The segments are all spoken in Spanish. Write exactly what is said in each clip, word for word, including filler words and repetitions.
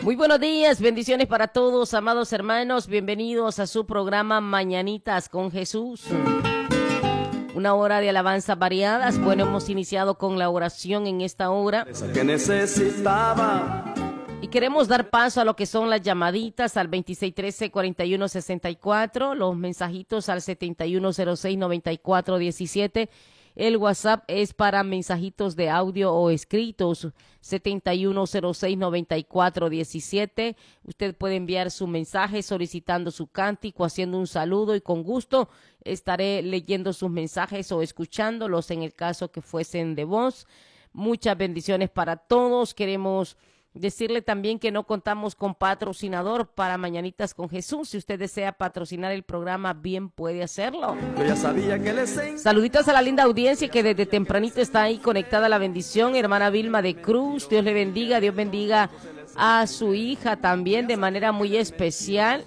Muy buenos días, bendiciones para todos, amados hermanos, bienvenidos a su programa Mañanitas con Jesús. Una hora de alabanza variadas. Bueno, hemos iniciado con la oración en esta hora. Que necesitaba. Y queremos dar paso a lo que son las llamaditas al veintiséis trece, cuarenta y uno sesenta y cuatro, los mensajitos al setenta y uno cero seis, noventa y cuatro diecisiete. El WhatsApp es para mensajitos de audio o escritos, setenta y uno cero seis, noventa y cuatro diecisiete. Usted puede enviar su mensaje solicitando su cántico, haciendo un saludo y con gusto estaré leyendo sus mensajes o escuchándolos en el caso que fuesen de voz. Muchas bendiciones para todos. Queremos decirle también que no contamos con patrocinador para Mañanitas con Jesús. Si usted desea patrocinar el programa, bien puede hacerlo. Yo ya sabía que les... Saluditos a la linda audiencia que desde tempranito está ahí conectada a la bendición. Hermana Vilma de Cruz, Dios le bendiga, Dios bendiga a su hija también de manera muy especial.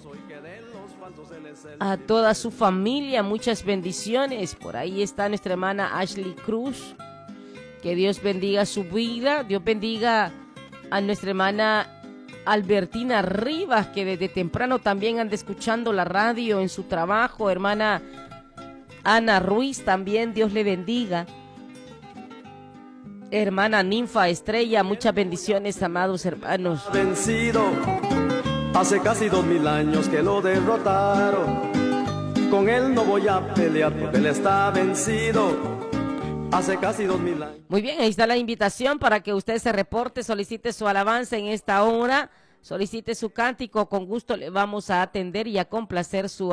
A toda su familia, muchas bendiciones. Por ahí está nuestra hermana Ashley Cruz. Que Dios bendiga su vida, Dios bendiga a nuestra hermana Albertina Rivas, que desde temprano también anda escuchando la radio en su trabajo. Hermana Ana Ruiz también, Dios le bendiga. Hermana Ninfa Estrella, muchas bendiciones, amados hermanos. Vencido, hace casi dos mil años que lo derrotaron. Con él no voy a pelear porque él está vencido. Hace casi dos mil años. Muy bien, ahí está la invitación para que usted se reporte, solicite su alabanza en esta hora, solicite su cántico, con gusto le vamos a atender y a complacer su